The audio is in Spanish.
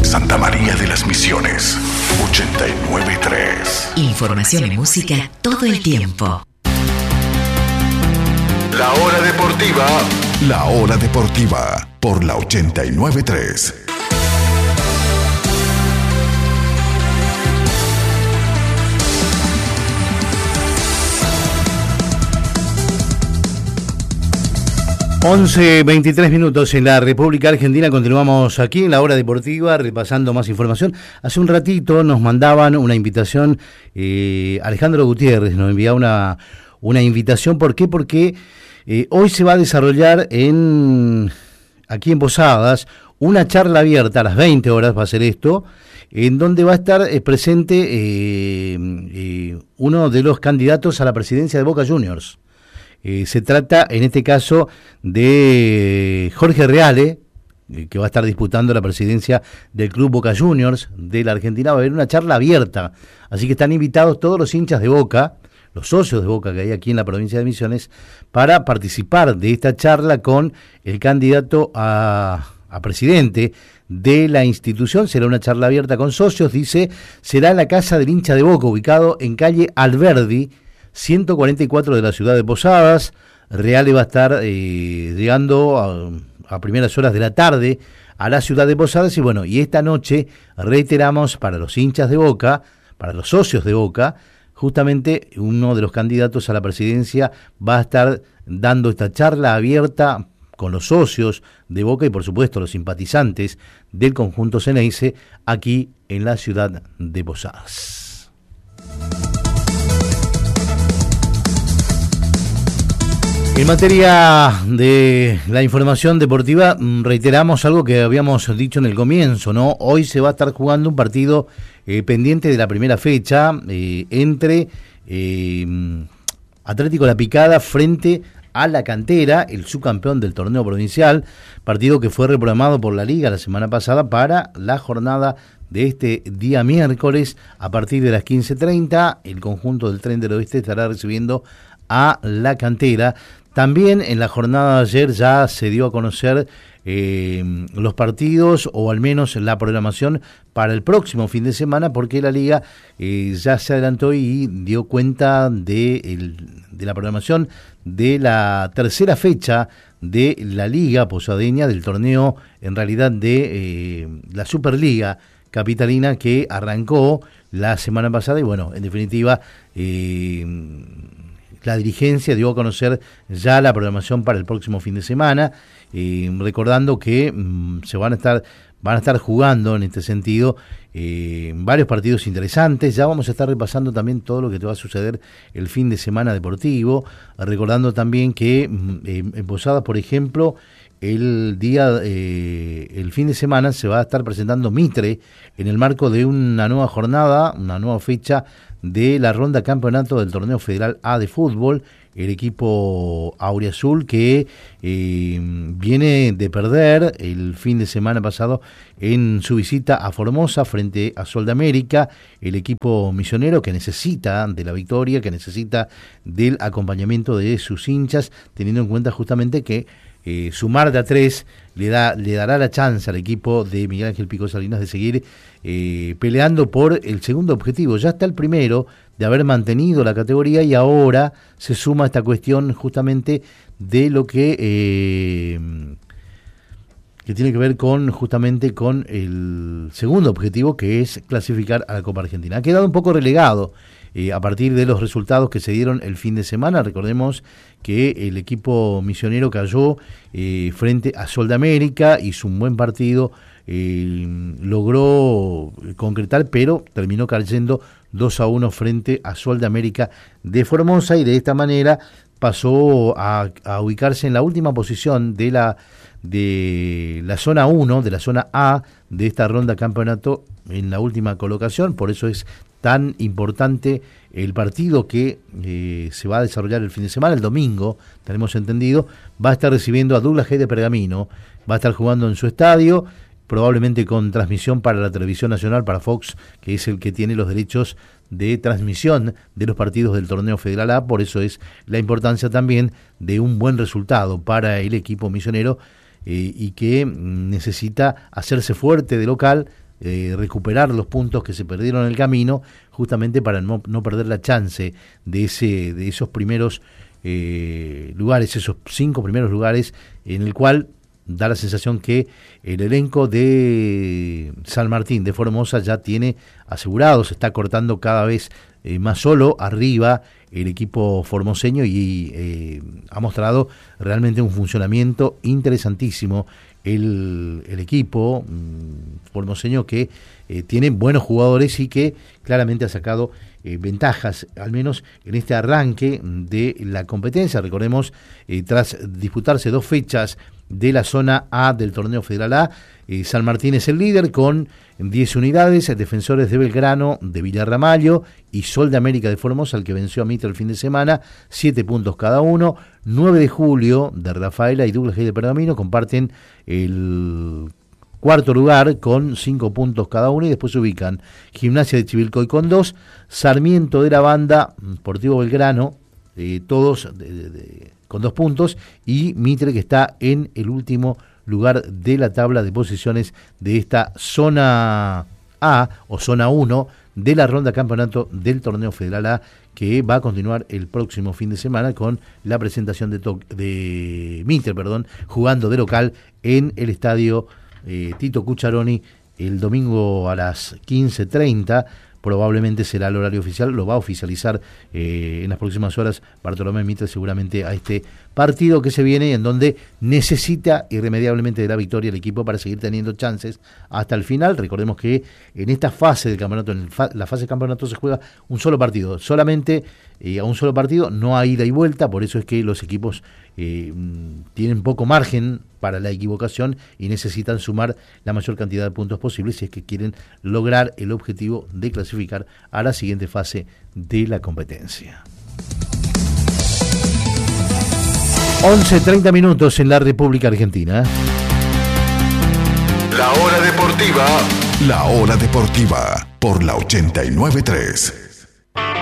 Santa María de las Misiones, 89.3. Información y música todo el tiempo. La hora deportiva. La hora deportiva por la 89.3. Once 23 minutos en la República Argentina. Continuamos aquí en la hora deportiva repasando más información. Hace un ratito nos mandaban una invitación, Alejandro Gutiérrez nos enviaba una invitación. ¿Por qué? Porque hoy se va a desarrollar aquí en Posadas una charla abierta a las 20 horas, va a ser esto, en donde va a estar presente uno de los candidatos a la presidencia de Boca Juniors. Se trata, en este caso, de Jorge Reale, que va a estar disputando la presidencia del Club Boca Juniors de la Argentina. Va a haber una charla abierta, así que están invitados todos los hinchas de Boca, los socios de Boca que hay aquí en la provincia de Misiones, para participar de esta charla con el candidato a presidente de la institución. Será una charla abierta con socios, dice, será en la Casa del Hincha de Boca, ubicado en calle Alberdi, 144 de la ciudad de Posadas. Reale va a estar llegando a primeras horas de la tarde a la ciudad de Posadas y esta noche reiteramos para los hinchas de Boca, para los socios de Boca, justamente uno de los candidatos a la presidencia va a estar dando esta charla abierta con los socios de Boca y por supuesto los simpatizantes del conjunto Ceneice aquí en la ciudad de Posadas. En materia de la información deportiva, reiteramos algo que habíamos dicho en el comienzo, ¿no? Hoy se va a estar jugando un partido pendiente de la primera fecha entre Atlético La Picada frente a La Cantera, el subcampeón del torneo provincial, partido que fue reprogramado por la Liga la semana pasada para la jornada de este día miércoles a partir de las 15:30. El conjunto del Tren del Oeste estará recibiendo a La Cantera. También en la jornada de ayer ya se dio a conocer los partidos o al menos la programación para el próximo fin de semana, porque la Liga ya se adelantó y dio cuenta de la programación de la tercera fecha de la Liga Posadeña, del torneo en realidad de la Superliga Capitalina, que arrancó la semana pasada y en definitiva la dirigencia dio a conocer ya la programación para el próximo fin de semana, recordando que van a estar jugando en este sentido varios partidos interesantes. Ya vamos a estar repasando también todo lo que te va a suceder el fin de semana deportivo, recordando también que en Posadas, por ejemplo, el fin de semana se va a estar presentando Mitre en el marco de una nueva jornada, una nueva fecha de la ronda campeonato del Torneo Federal A de fútbol. El equipo auriazul que viene de perder el fin de semana pasado en su visita a Formosa frente a Sol de América. El equipo misionero que necesita de la victoria, que necesita del acompañamiento de sus hinchas, teniendo en cuenta justamente que sumar de a 3 le dará la chance al equipo de Miguel Ángel Pico Salinas de seguir peleando por el segundo objetivo. Ya está el primero de haber mantenido la categoría y ahora se suma esta cuestión justamente de lo que tiene que ver con el segundo objetivo, que es clasificar a la Copa Argentina. Ha quedado un poco relegado a partir de los resultados que se dieron el fin de semana. Recordemos que el equipo misionero cayó frente a Sol de América, hizo un buen partido, logró concretar, pero terminó cayendo 2-1 frente a Sol de América de Formosa, y de esta manera pasó a ubicarse en la última posición de la zona 1, de la zona A de esta ronda campeonato, en la última colocación. Por eso es tan importante el partido que se va a desarrollar el fin de semana. El domingo, tenemos entendido, va a estar recibiendo a Douglas G de Pergamino, va a estar jugando en su estadio, probablemente con transmisión para la televisión nacional, para Fox, que es el que tiene los derechos de transmisión de los partidos del torneo Federal A. Por eso es la importancia también de un buen resultado para el equipo misionero, y que necesita hacerse fuerte de local, recuperar los puntos que se perdieron en el camino, justamente para no perder la chance de esos primeros lugares, esos 5 primeros lugares, en el cual da la sensación que el elenco de San Martín de Formosa ya tiene asegurado, se está cortando cada vez más solo arriba el equipo formoseño y ha mostrado realmente un funcionamiento interesantísimo el equipo formoseño, que tiene buenos jugadores y que claramente ha sacado ventajas, al menos en este arranque de la competencia. Recordemos, tras disputarse 2 fechas de la zona A del torneo Federal A, San Martín es el líder con 10 unidades, Defensores de Belgrano de Villarramallo y Sol de América de Formosa, el que venció a Mitre el fin de semana, 7 puntos cada uno. 9 de Julio de Rafaela y Douglas Hay de Pergamino comparten el cuarto lugar con 5 puntos cada uno, y después se ubican Gimnasia de Chivilcoy con 2, Sarmiento de la Banda, Sportivo Belgrano, todos con 2 puntos, y Mitre, que está en el último lugar de la tabla de posiciones de esta zona A o zona 1 de la ronda campeonato del torneo Federal A, que va a continuar el próximo fin de semana con la presentación de Mitre, jugando de local en el estadio Tito Cucharoni el domingo a las 15:30. Probablemente será el horario oficial, lo va a oficializar en las próximas horas Bartolomé Mitre, seguramente, a este partido que se viene, en donde necesita irremediablemente de la victoria el equipo para seguir teniendo chances hasta el final. Recordemos que en esta fase del campeonato, la fase del campeonato, se juega un solo partido, solamente a un solo partido, no hay ida y vuelta, por eso es que los equipos tienen poco margen para la equivocación y necesitan sumar la mayor cantidad de puntos posibles si es que quieren lograr el objetivo de clasificar a la siguiente fase de la competencia. 11:30 minutos en la República Argentina. La hora deportiva. La hora deportiva por la 89.3.